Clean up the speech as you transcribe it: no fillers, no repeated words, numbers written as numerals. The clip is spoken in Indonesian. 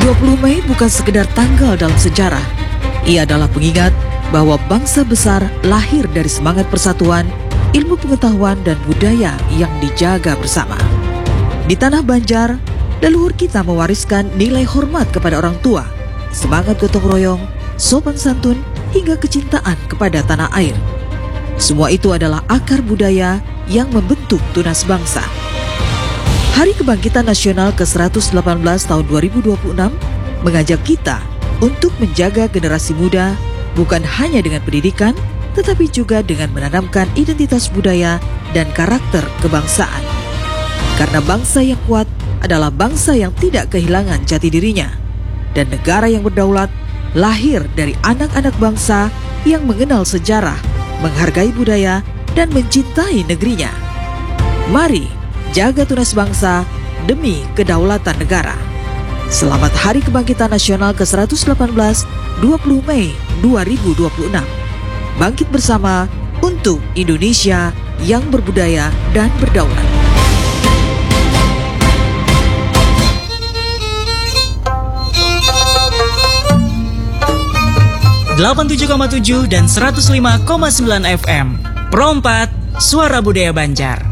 20 Mei bukan sekedar tanggal dalam sejarah. Ia adalah pengingat bahwa bangsa besar lahir dari semangat persatuan, ilmu pengetahuan dan budaya yang dijaga bersama. Di tanah Banjar, leluhur kita mewariskan nilai hormat kepada orang tua, semangat gotong royong, sopan santun, hingga kecintaan kepada tanah air. Semua itu adalah akar budaya yang membentuk tunas bangsa. Hari Kebangkitan Nasional ke-118 tahun 2026 mengajak kita untuk menjaga generasi muda bukan hanya dengan pendidikan, tetapi juga dengan menanamkan identitas budaya dan karakter kebangsaan. Karena bangsa yang kuat adalah bangsa yang tidak kehilangan jati dirinya, dan negara yang berdaulat lahir dari anak-anak bangsa yang mengenal sejarah, menghargai budaya, dan mencintai negerinya. Mari jaga tunas bangsa demi kedaulatan negara. Selamat Hari Kebangkitan Nasional ke-118, 20 Mei 2026. Bangkit bersama untuk Indonesia yang berbudaya dan berdaulat. 87,7 dan 105,9 FM. Pro 4, Suara Budaya Banjar.